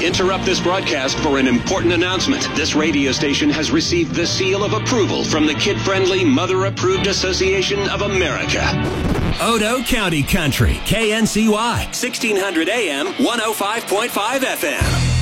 interrupt this broadcast for an important announcement. This radio station has received the seal of approval from the Kid-Friendly Mother-Approved Association of America. Odo County Country, KNCY, 1600 AM, 105.5 FM.